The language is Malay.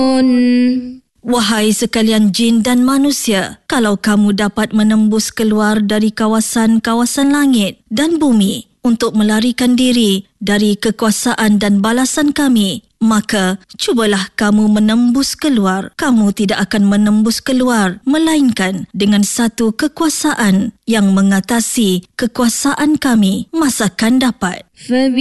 Wahai sekalian jin dan manusia, kalau kamu dapat menembus keluar dari kawasan-kawasan langit dan bumi untuk melarikan diri dari kekuasaan dan balasan kami, maka cubalah kamu menembus keluar. Kamu tidak akan menembus keluar melainkan dengan satu kekuasaan yang mengatasi kekuasaan kami masa akan dapat.